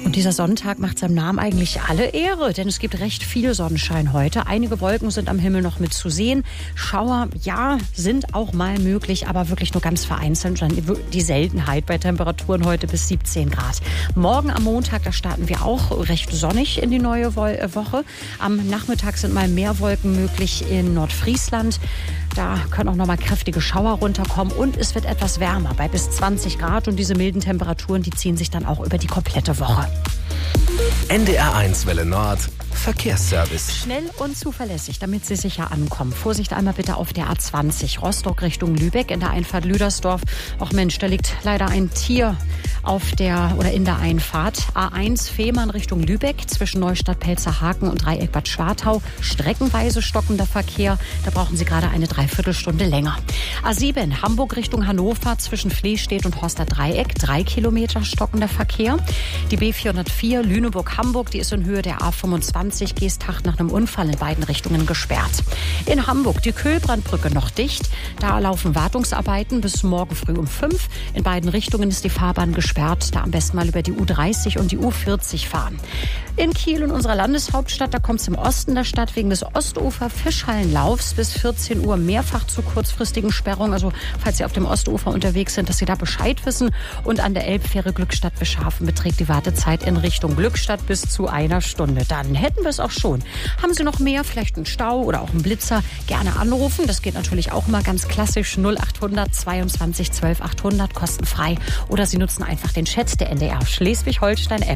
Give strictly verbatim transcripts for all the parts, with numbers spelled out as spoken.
Und dieser Sonntag macht seinem Namen eigentlich alle Ehre, denn es gibt recht viel Sonnenschein heute. Einige Wolken sind am Himmel noch mit zu sehen. Schauer, ja, sind auch mal möglich, aber wirklich nur ganz vereinzelt. Und dann die Seltenheit bei Temperaturen heute bis siebzehn Grad. Morgen am Montag, da starten wir auch recht sonnig in die neue Woche. Am Nachmittag sind mal mehr Wolken möglich in Nordfriesland. Da können auch noch mal kräftige Schauer runterkommen und es wird etwas wärmer, bei bis zwanzig Grad. Und diese milden Temperaturen, die ziehen sich dann auch über die komplette Woche. N D R eins Welle Nord, Verkehrsservice. Schnell und zuverlässig, damit Sie sicher ankommen. Vorsicht einmal bitte auf der A zwanzig, Rostock Richtung Lübeck in der Einfahrt Lüdersdorf. Och Mensch, da liegt leider ein Tier auf der oder in der Einfahrt. A eins Fehmarn Richtung Lübeck zwischen Neustadt-Pelzerhaken und Dreieck Bad Schwartau. Streckenweise stockender Verkehr. Da brauchen Sie gerade eine Dreiviertelstunde länger. A sieben Hamburg Richtung Hannover zwischen Flehstedt und Horster Dreieck. Drei Kilometer stockender Verkehr. Die B vierhundertvier Lüneburg-Hamburg, die ist in Höhe der A fünfundzwanzig Geesthacht nach einem Unfall in beiden Richtungen gesperrt. In Hamburg die Köhlbrandbrücke noch dicht. Da laufen Wartungsarbeiten bis morgen früh um fünf. In beiden Richtungen ist die Fahrbahn gesperrt. Da am besten mal über die U dreißig und die U vierzig fahren. In Kiel, in unserer Landeshauptstadt, da kommt es im Osten der Stadt wegen des Ostufer-Fischhallenlaufs bis vierzehn Uhr mehrfach zu kurzfristigen Sperrungen. Also falls Sie auf dem Ostufer unterwegs sind, dass Sie da Bescheid wissen. Und an der Elbfähre Glückstadt-Bischhafen beträgt die Wartezeit in Richtung Glückstadt bis zu einer Stunde. Dann hätten wir es auch schon. Haben Sie noch mehr, vielleicht einen Stau oder auch einen Blitzer, gerne anrufen. Das geht natürlich auch immer ganz klassisch. null acht hundert zweiundzwanzig zwölf achthundert, kostenfrei. Oder Sie nutzen einfach den Chat der N D R Schleswig-Holstein-App.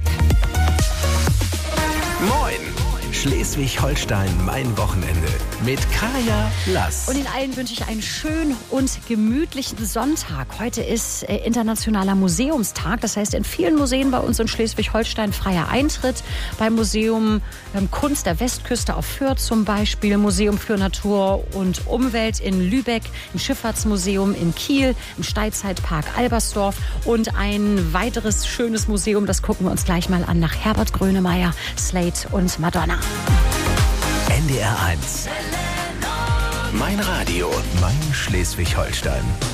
Moin! Schleswig-Holstein, mein Wochenende mit Kaya Lass. Und Ihnen allen wünsche ich einen schönen und gemütlichen Sonntag. Heute ist äh, Internationaler Museumstag. Das heißt, in vielen Museen bei uns in Schleswig-Holstein freier Eintritt. Beim Museum ähm, Kunst der Westküste auf Fürth zum Beispiel, Museum für Natur und Umwelt in Lübeck, im Schifffahrtsmuseum in Kiel, im Steinzeitpark Albersdorf und ein weiteres schönes Museum, das gucken wir uns gleich mal an, nach Herbert Grönemeyer, Slate und Madonna. N D R eins. Mein Radio, mein Schleswig-Holstein.